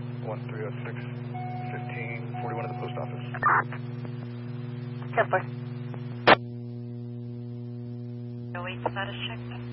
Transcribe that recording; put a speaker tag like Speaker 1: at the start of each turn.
Speaker 1: 1306, 1541 at the post office.
Speaker 2: 10-4. No wait, status check.